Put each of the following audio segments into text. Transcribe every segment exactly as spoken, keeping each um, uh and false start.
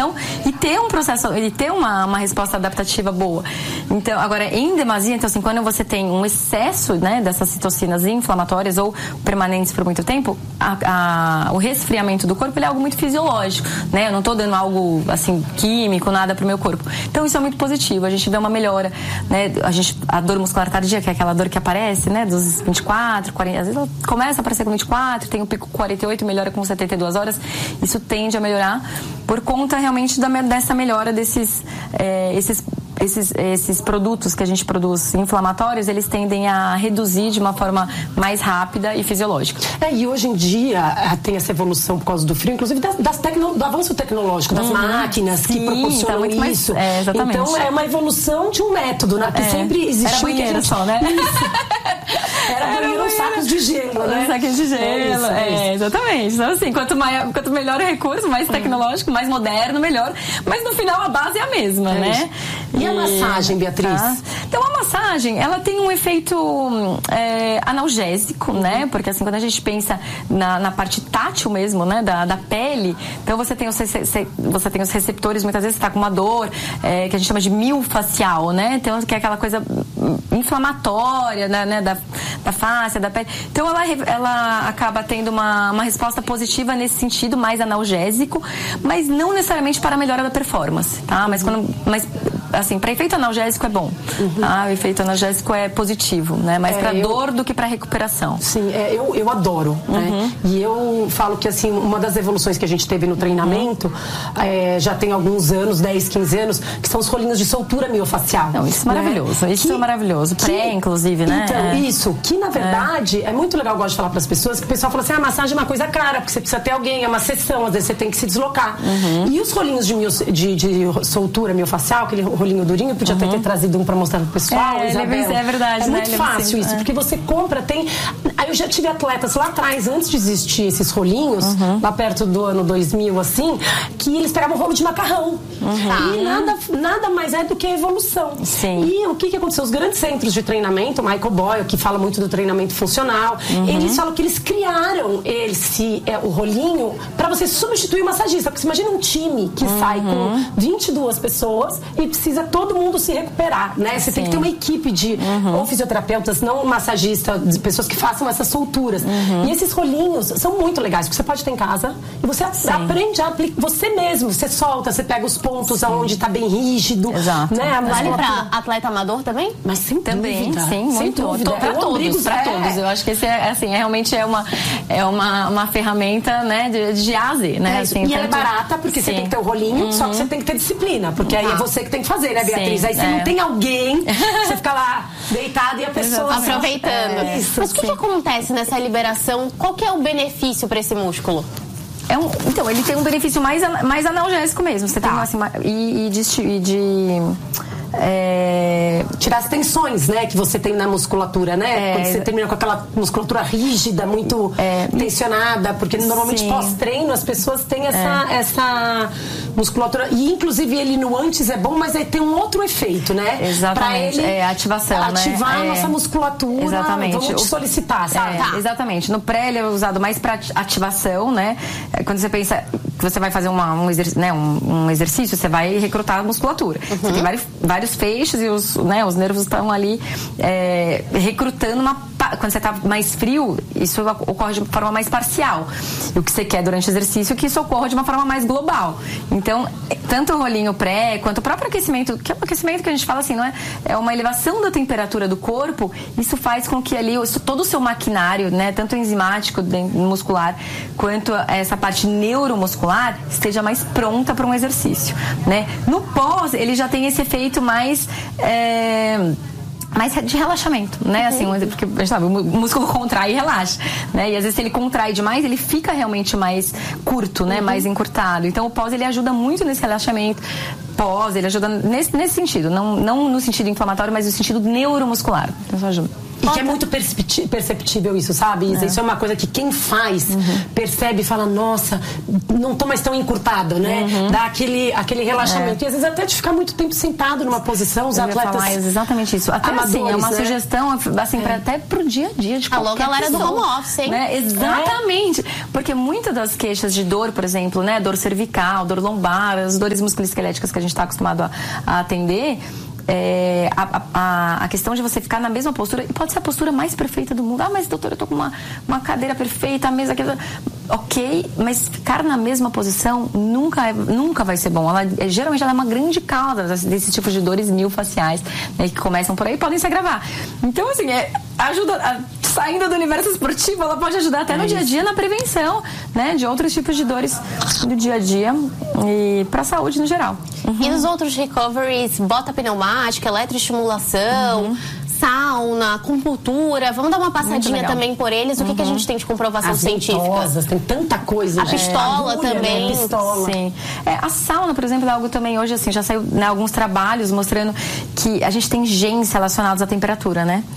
inflamação e ter um processo, e ter uma, uma resposta adaptativa boa. Então, agora, em demasia, então assim, quando você tem um excesso, né, dessas citocinas inflamatórias ou permanentes por muito tempo, a, a, o resfriamento do corpo ele é algo muito fisiológico, né? Eu não estou dando algo assim químico, nada pro meu corpo. Então isso é muito positivo. A gente vê uma melhora, né? A gente, a dor muscular tardia, que é aquela dor que aparece, né, dos vinte e quatro, quarenta, às vezes ela começa a aparecer com vinte e quatro, tem o pico quarenta e oito, melhora com setenta e duas horas. Isso tende a melhorar por conta realmente da, dessa melhora desses é, esses Esses, esses produtos que a gente produz inflamatórios, eles tendem a reduzir de uma forma mais rápida e fisiológica. É, e hoje em dia tem essa evolução por causa do frio, inclusive das, das tecno, do avanço tecnológico, das uhum. máquinas Sim, que proporcionam tá isso. Mais, é, exatamente. Então é uma evolução de um método, né? Que é. sempre existiu. Era banheiro gente... só, né? Era banheiro, uns sacos de gelo, né? Sacos de gelo, é, isso, é, é isso. Exatamente. Então assim, quanto, mais, quanto melhor o recurso, mais tecnológico, mais moderno, melhor. Mas no final a base é a mesma, é né? E, e a massagem, Beatriz? Tá. Então a massagem, ela tem um efeito é, analgésico, uhum. né? Porque assim, quando a gente pensa na, na parte tátil mesmo, né? Da, da pele, então você tem, os, você tem os receptores, muitas vezes você tá com uma dor, é, que a gente chama de miofascial, né? Então, que é aquela coisa inflamatória, né? né da, da face, da pele. Então ela, ela acaba tendo uma, uma resposta positiva nesse sentido, mais analgésico, mas não necessariamente para a melhora da performance, tá? Mas quando... Mas, assim, para efeito analgésico é bom, uhum. tá? O efeito analgésico é positivo, né? Mais é, para eu... dor do que para recuperação. Sim, é, eu, eu adoro, uhum. né? E eu falo que, assim, uma das evoluções que a gente teve no treinamento, uhum. é, já tem alguns anos, dez, quinze anos, que são os rolinhos de soltura miofascial. Não, isso é maravilhoso, né? Isso que, é maravilhoso. Que, Pré, inclusive, né? Então, é. isso, que na verdade é. é muito legal, eu gosto de falar para as pessoas, que o pessoal fala assim, ah, a massagem é uma coisa cara, porque você precisa ter alguém, é uma sessão, às vezes você tem que se deslocar. Uhum. E os rolinhos de, mio, de, de soltura miofascial, aquele rolinho durinho, podia até uhum. ter trazido um para mostrar pro pessoal, é, Isabel. É verdade, é né? muito fácil isso, é. porque você compra, tem... Aí eu já tive atletas lá atrás, antes de existir esses rolinhos, uhum. lá perto do ano dois mil, assim, que eles pegavam rolo de macarrão. Uhum. E nada, nada mais é do que a evolução. Sim. E o que que aconteceu? Os grandes centros de treinamento, o Michael Boyle, que fala muito do treinamento funcional, uhum. eles falam que eles criaram esse, é, o rolinho para você substituir o massagista. Porque você imagina um time que uhum. sai com vinte e duas pessoas e precisa todo mundo se recuperar, né? Você Sim. tem que ter uma equipe de uhum. ou fisioterapeutas, não massagista, de pessoas que façam essas solturas. Uhum. E esses rolinhos são muito legais, porque você pode ter em casa e você Sim. aprende a aplicar você mesmo. Você solta, você pega os pontos Sim. aonde tá bem rígido. Exato. Né? Vale pra atleta amador também? Mas sem também, dúvida. sim, sem muito. dúvida. Pra eu todos, pra é. todos. Eu acho que esse é, assim, é, realmente é uma, é uma, uma ferramenta, né, de, de A a Z, né? É, assim, e tanto... ela é barata, porque sim. você tem que ter o rolinho, uhum. só que você tem que ter disciplina, porque aí ah. é você que tem que fazer, né, Beatriz? Sim, aí você é. não tem alguém, você fica lá deitado e a pessoa... Aproveitando. É, isso, Mas o que, que acontece nessa liberação? Qual que é o benefício para esse músculo? É um, então, ele tem um benefício mais, mais analgésico mesmo. Você tá. tem assim, e, e de... E de É... tirar as tensões, né, que você tem na musculatura, né? É... Quando você termina com aquela musculatura rígida, muito é... tensionada, porque normalmente Sim. pós-treino as pessoas têm essa, é. essa musculatura. E inclusive ele no antes é bom, mas aí tem um outro efeito, né? Exatamente. Pra ele é ativação, ativar né? a nossa é... musculatura. Exatamente. Vamos te solicitar, sabe? É, tá. Exatamente. No pré ele é usado mais para ativação, né? Quando você pensa que você vai fazer uma, um, exerc... né? um, um exercício, você vai recrutar a musculatura. Uhum. Você tem vários, vários feixes e os, né, os nervos estão ali é, recrutando uma... Quando você está mais frio, isso ocorre de forma mais parcial. E o que você quer durante o exercício é que isso ocorra de uma forma mais global. Então, tanto o rolinho pré, quanto o próprio aquecimento, que é um aquecimento que a gente fala assim, não é? É uma elevação da temperatura do corpo, isso faz com que ali todo o seu maquinário, né, tanto enzimático, muscular, quanto essa parte neuromuscular, esteja mais pronta para um exercício, né? No pós, ele já tem esse efeito mais... É... mais de relaxamento, né? Assim, porque a gente sabe, o músculo contrai e relaxa, né? E às vezes se ele contrai demais, ele fica realmente mais curto, né? Uhum. Mais encurtado. Então o pós, ele ajuda muito nesse relaxamento. Pós, ele ajuda nesse, nesse sentido, não, não no sentido inflamatório, mas no sentido neuromuscular. Então isso ajuda. E que é muito perceptível isso, sabe, Isa? É. Isso é uma coisa que quem faz uhum. percebe e fala, nossa, não tô mais tão encurtado, né? Uhum. Dá aquele, aquele relaxamento. É. E às vezes até de ficar muito tempo sentado numa posição, os Eu atletas... Falar exatamente isso. Até amadores, assim, é uma né? sugestão, assim, é. pra, até pro dia a dia de qualquer Alô, galera pessoa, do home office, hein? Né? Exatamente. É. Porque muitas das queixas de dor, por exemplo, né? Dor cervical, dor lombar, as dores musculoesqueléticas que a gente está acostumado a, a atender... É, a, a, a questão de você ficar na mesma postura, e pode ser a postura mais perfeita do mundo. Ah, mas doutora, eu tô com uma, uma cadeira perfeita, a mesa aqui. Ok, mas ficar na mesma posição nunca, é, nunca vai ser bom. Ela, é, geralmente ela é uma grande causa desses tipos de dores miofasciais, né, que começam por aí e podem se agravar. Então, assim, é, ajuda. A, saindo do universo esportivo, ela pode ajudar até é no dia a dia na prevenção, né, de outros tipos de dores do dia a dia e para a saúde no geral. Uhum. E nos outros recoveries, bota pneumática, eletroestimulação, uhum. sauna, acupuntura, vamos dar uma passadinha também por eles. O que, uhum. que a gente tem de comprovação As científica? Ventosas, tem tanta coisa. A pistola é, agulha, também. Né? Pistola. Sim. É, a sauna, por exemplo, é algo também hoje, assim, já saiu, né, alguns trabalhos mostrando que a gente tem genes relacionados à temperatura, né?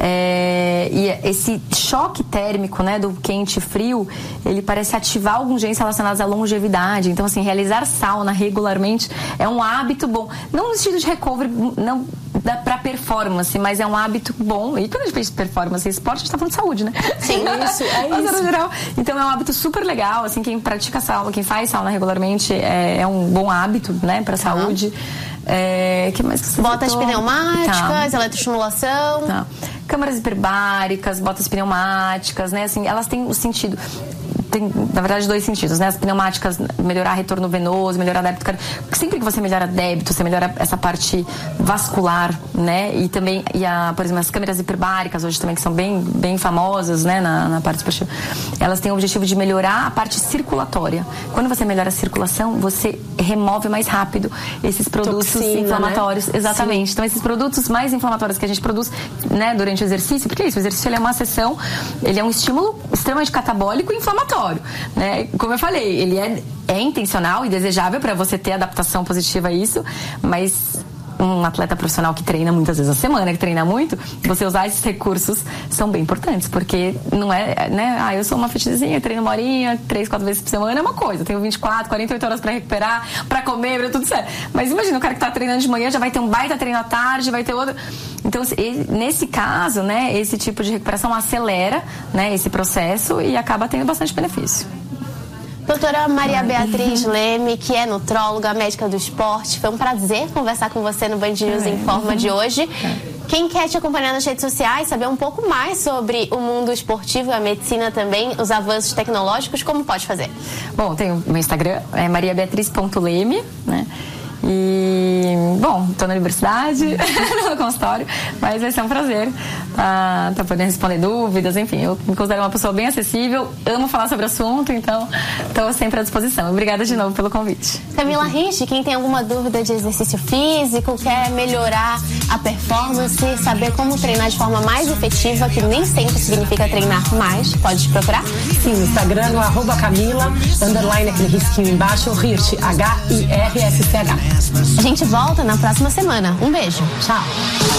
É, e esse choque térmico, né, do quente e frio, ele parece ativar alguns genes relacionados à longevidade. Então, assim, realizar sauna regularmente é um hábito bom. Não no sentido de recovery, não para performance, mas é um hábito bom. E quando a gente fez performance e esporte, a gente tá falando de saúde, né? Sim, isso, é mas, isso. No geral, então é um hábito super legal, assim, quem pratica sauna, quem faz sauna regularmente é, é um bom hábito, né, pra saúde. Uhum. É, que mais que você botas citou? pneumáticas, tá. eletroestimulação. Tá. Câmaras hiperbáricas, botas pneumáticas, né? Assim, elas têm o sentido. Tem, na verdade, dois sentidos, né? As pneumáticas, melhorar retorno venoso, melhorar débito cardíaco. Sempre que você melhora débito, você melhora essa parte vascular, né? E também, e a, por exemplo, as câmeras hiperbáricas, hoje também, que são bem, bem famosas, né? Na, na parte esportiva. Elas têm o objetivo de melhorar a parte circulatória. Quando você melhora a circulação, você remove mais rápido esses produtos Toxina, inflamatórios. Né? Exatamente. Sim. Então, esses produtos mais inflamatórios que a gente produz, né? Durante o exercício, porque é isso, o exercício ele é uma sessão, ele é um estímulo extremamente catabólico e inflamatório. Né? Como eu falei, ele é, é intencional e desejável para você ter adaptação positiva a isso, mas um atleta profissional que treina muitas vezes a semana, que treina muito, você usar esses recursos são bem importantes, porque não é, né? Ah, eu sou uma fitnessinha, treino uma horinha, três, quatro vezes por semana, é uma coisa. Tenho vinte e quatro, quarenta e oito horas para recuperar, para comer, pra tudo certo. Mas imagina, o cara que tá treinando de manhã já vai ter um baita treino à tarde, vai ter outro. Então, nesse caso, né, esse tipo de recuperação acelera, né, esse processo e acaba tendo bastante benefício. Doutora Maria Beatriz Leme, que é nutróloga, médica do esporte, foi um prazer conversar com você no Band News Informa de hoje. Quem quer te acompanhar nas redes sociais, saber um pouco mais sobre o mundo esportivo e a medicina também, os avanços tecnológicos, como pode fazer? Bom, tem o meu Instagram, é maria beatriz ponto leme, né? E, bom, estou na universidade, no consultório, mas vai ser um prazer tá, tá podendo responder dúvidas, enfim, eu me considero uma pessoa bem acessível, amo falar sobre o assunto, então estou sempre à disposição. Obrigada de novo pelo convite. Camila Rich, quem tem alguma dúvida de exercício físico, quer melhorar a performance, saber como treinar de forma mais efetiva, que nem sempre significa treinar mais, pode te procurar? Sim, no Instagram, no arroba Camila, underline aquele risquinho embaixo, Hirsch, H I R S C H. A gente volta na próxima semana. Um beijo. Tchau.